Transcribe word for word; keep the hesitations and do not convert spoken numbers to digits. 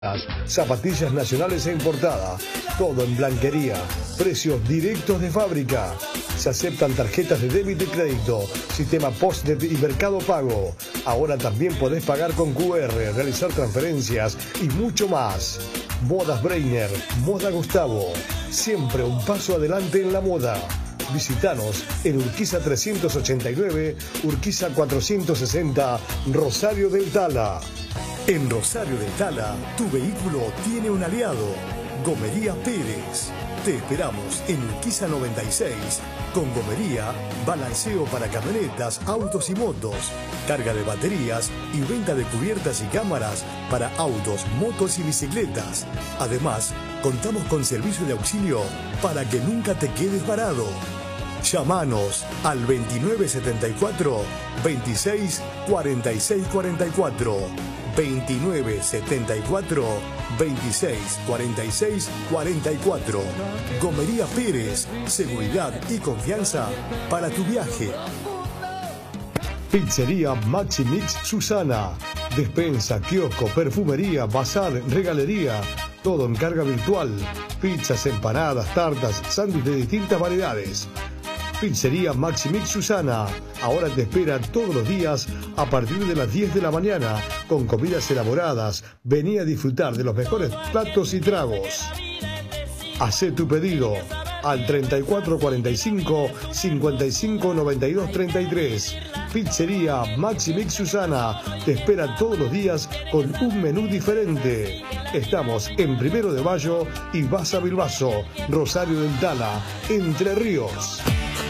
Zapatillas nacionales e importadas, todo en blanquería, precios directos de fábrica. Se aceptan tarjetas de débito y crédito, sistema Postnet y Mercado Pago. Ahora también podés pagar con cu erre, realizar transferencias y mucho más. Modas Breiner, Moda Gustavo, siempre un paso adelante en la moda. Visítanos en Urquiza trescientos ochenta y nueve, Urquiza cuatrocientos sesenta, Rosario del Tala. En Rosario del Tala, tu vehículo tiene un aliado, Gomería Pérez. Te esperamos en Urquiza noventa y seis, con Gomería, balanceo para camionetas, autos y motos, carga de baterías y venta de cubiertas y cámaras para autos, motos y bicicletas. Además, contamos con servicio de auxilio para que nunca te quedes varado. Llámanos al veintinueve setenta y cuatro, veintiséis cuarenta y seis cuarenta y cuatro. veintinueve setenta y cuatro, veintiséis cuarenta y seis cuarenta y cuatro. Gomería Pérez, seguridad y confianza para tu viaje. Pizzería Maxi Mix Susana. Despensa, kiosco, perfumería, bazar, regalería. Todo en carga virtual. Pizzas, empanadas, tartas, sándwiches de distintas variedades. Pizzería Maxi Mix Susana. Ahora te espera todos los días a partir de las diez de la mañana con comidas elaboradas. Vení a disfrutar de los mejores platos y tragos. Hacé tu pedido al treinta y cuatro cuarenta y cinco, cincuenta y cinco noventa y dos treinta y tres. Pizzería Maxi Mix Susana te espera todos los días con un menú diferente. Estamos en Primero de Mayo y Baza Bilbaso, Rosario del Tala, Entre Ríos.